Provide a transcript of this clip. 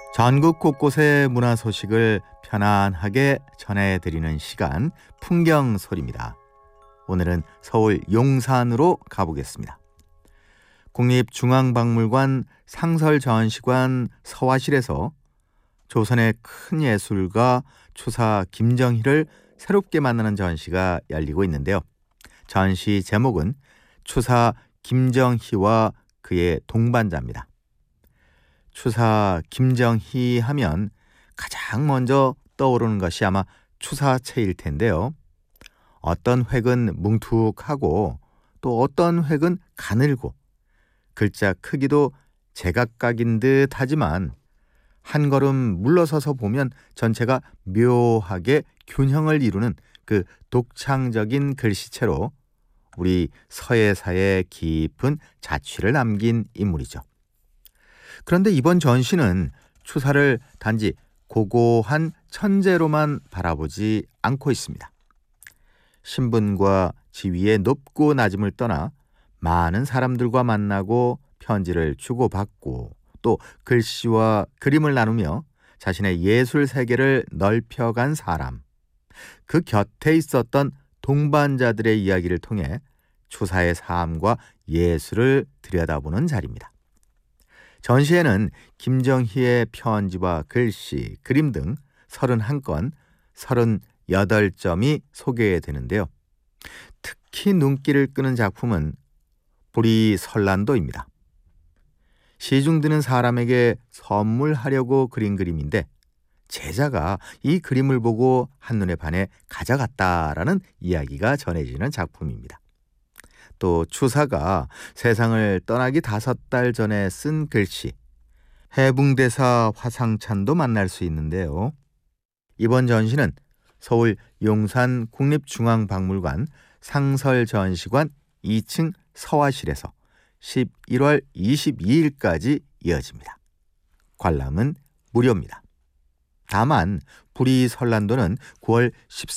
전국 곳곳의 문화 소식을 편안하게 전해드리는 시간, 풍경소리입니다. 오늘은 서울 용산으로 가보겠습니다. 국립중앙박물관 상설전시관 서화실에서 조선의 큰 예술가 추사 김정희를 새롭게 만나는 전시가 열리고 있는데요. 전시 제목은 추사 김정희와 그의 동반자입니다. 추사 김정희 하면 가장 먼저 떠오르는 것이 아마 추사체일 텐데요. 어떤 획은 뭉툭하고 또 어떤 획은 가늘고 글자 크기도 제각각인 듯 하지만 한 걸음 물러서서 보면 전체가 묘하게 균형을 이루는 그 독창적인 글씨체로 우리 서예사에 깊은 자취를 남긴 인물이죠. 그런데 이번 전시는 추사를 단지 고고한 천재로만 바라보지 않고 있습니다. 신분과 지위의 높고 낮음을 떠나 많은 사람들과 만나고 편지를 주고받고 또 글씨와 그림을 나누며 자신의 예술 세계를 넓혀간 사람, 그 곁에 있었던 동반자들의 이야기를 통해 추사의 삶과 예술을 들여다보는 자리입니다. 전시에는 김정희의 편지와 글씨, 그림 등 31건, 38점이 소개되는데요. 특히 눈길을 끄는 작품은 보리설란도입니다. 시중 드는 사람에게 선물하려고 그린 그림인데 제자가 이 그림을 보고 한눈에 반해 가져갔다라는 이야기가 전해지는 작품입니다. 또 추사가 세상을 떠나기 5달 전에 쓴 글씨 해붕대사 화상찬도 만날 수 있는데요. 이번 전시는 서울 용산 국립중앙박물관 상설전시관 2층 서화실에서 11월 22일까지 이어집니다. 관람은 무료입니다. 다만 보리설란도는 9월 14일